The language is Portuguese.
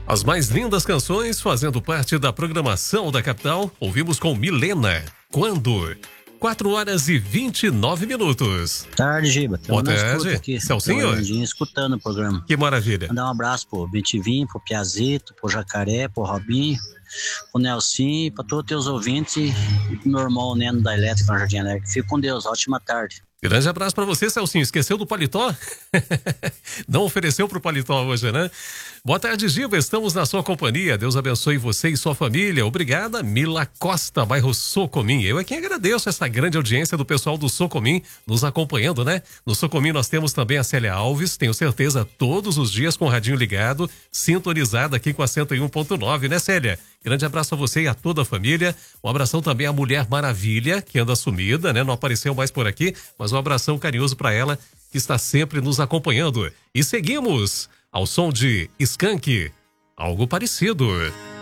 As mais lindas canções fazendo parte da programação da capital, ouvimos com Milena. Quando? 4h29. Tarde, Giba. Boa tarde. Aqui. Celcinho? Escutando o programa. Que maravilha. Mandar um abraço pro Bentivinho, pro Piazito, pro Jacaré, pro Robinho, pro Nelsinho, pra todos os teus ouvintes e pro meu irmão Neno da Elétrica no Jardim Elétrico. Fique com Deus. Ótima tarde. Grande abraço pra você, Celcinho. Esqueceu do paletó? Não ofereceu pro paletó hoje, né? Boa tarde, Giba. Estamos na sua companhia. Deus abençoe você e sua família. Obrigada, Mila Costa, bairro Socomim. Eu é quem agradeço essa grande audiência do pessoal do Socomim nos acompanhando, né? No Socomim nós temos também a Célia Alves, tenho certeza, todos os dias com o radinho ligado, sintonizada aqui com a 101.9, né, Célia? Grande abraço a você e a toda a família. Um abração também à Mulher Maravilha, que anda sumida, né? Não apareceu mais por aqui, mas um abração carinhoso para ela, que está sempre nos acompanhando. E seguimos ao som de Skank, algo parecido.